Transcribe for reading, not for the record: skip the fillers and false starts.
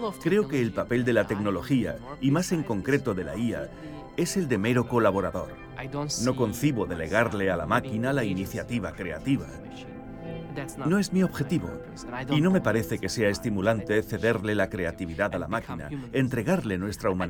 Creo que el papel de la tecnología, y más en concreto de la IA, es el de mero colaborador. No concibo delegarle a la máquina la iniciativa creativa. No es mi objetivo, y no me parece que sea estimulante cederle la creatividad a la máquina, entregarle nuestra humanidad.